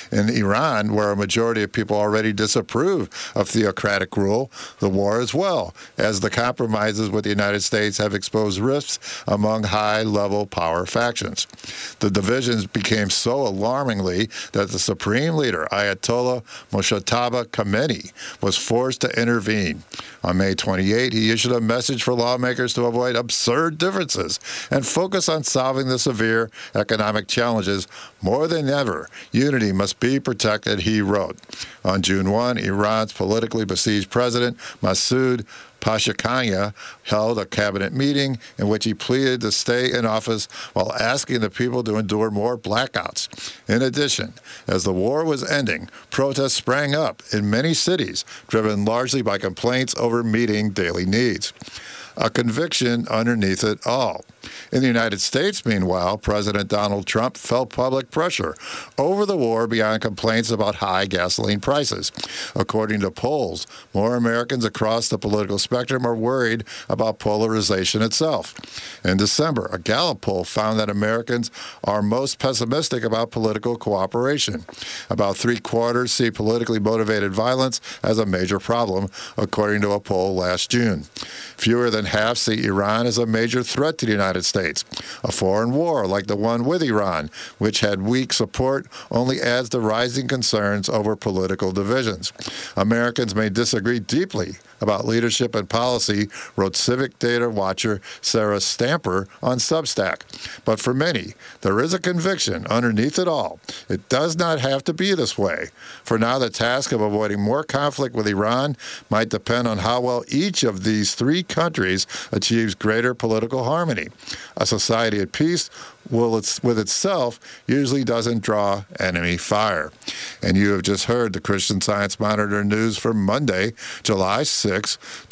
In Iran, where a majority of people already disapprove of theocratic rule, the war as well, as the compromises with the United States have exposed rifts among high-level power factions. The divisions became so alarmingly that the supreme leader, Ayatollah Mojtaba Khamenei, was forced to intervene. On May 28, he issued a message for lawmakers to avoid absurd differences and focus on solving the severe economic challenges more than ever. Unity must be protected, he wrote. On June 1, Iran's politically besieged president, Masoud Pezeshkian, held a cabinet meeting in which he pleaded to stay in office while asking the people to endure more blackouts. In addition, as the war was ending, protests sprang up in many cities, driven largely by complaints over meeting daily needs. A conviction underneath it all. In the United States, meanwhile, President Donald Trump felt public pressure over the war beyond complaints about high gasoline prices. According to polls, more Americans across the political spectrum are worried about polarization itself. In December, a Gallup poll found that Americans are most pessimistic about political cooperation. About three-quarters see politically motivated violence as a major problem, according to a poll last June. Fewer than half see Iran as a major threat to the United States. A foreign war like the one with Iran, which had weak support, only adds to rising concerns over political divisions. Americans may disagree deeply about leadership and policy, wrote civic data watcher Sarah Stamper on Substack. But for many, there is a conviction underneath it all. It does not have to be this way. For now, the task of avoiding more conflict with Iran might depend on how well each of these three countries achieves greater political harmony. A society at peace with itself usually doesn't draw enemy fire. And you have just heard the Christian Science Monitor news for Monday, July 6,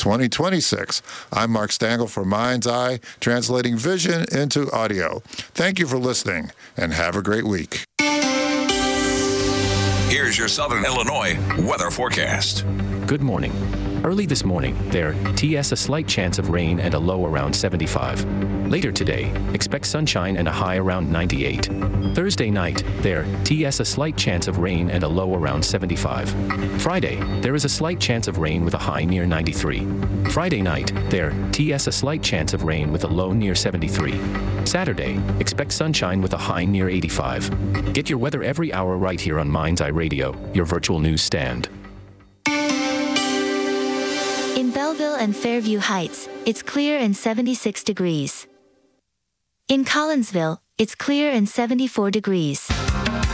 2026. I'm Mark Stangl for Mind's Eye, translating vision into audio. Thank you for listening, and have a great week. Here's your Southern Illinois weather forecast. Good morning. Early this morning, there, TS a slight chance of rain and a low around 75. Later today, expect sunshine and a high around 98. Thursday night, there, TS a slight chance of rain and a low around 75. Friday, there is a slight chance of rain with a high near 93. Friday night, there, TS a slight chance of rain with a low near 73. Saturday, expect sunshine with a high near 85. Get your weather every hour right here on Mind's Eye Radio, your virtual news stand. In Belleville and Fairview Heights, it's clear and 76 degrees. In Collinsville, it's clear and 74 degrees.